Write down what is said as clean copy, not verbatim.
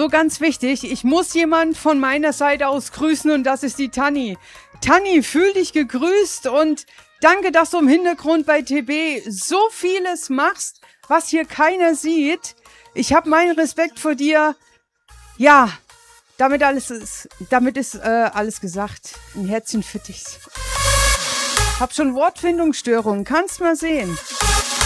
So ganz wichtig, ich muss jemand von meiner Seite aus grüßen und das ist die Tanni. Tanni, fühl dich gegrüßt und danke, dass du im Hintergrund bei TB so vieles machst, was hier keiner sieht. Ich habe meinen Respekt vor dir. Ja, damit ist alles gesagt. Ein Herzchen für dich. Hab schon Wortfindungsstörungen, kannst mal sehen.